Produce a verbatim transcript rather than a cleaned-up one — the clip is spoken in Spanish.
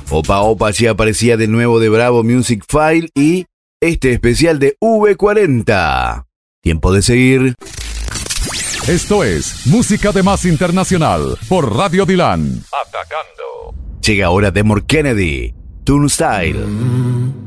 Opa Opa ya aparecía de nuevo de Bravo Music File y este especial de V cuarenta. Tiempo de seguir. Esto es Música de Más Internacional por Radio Dylan. Atacando. Llega ahora Demore Kennedy, Turnstile.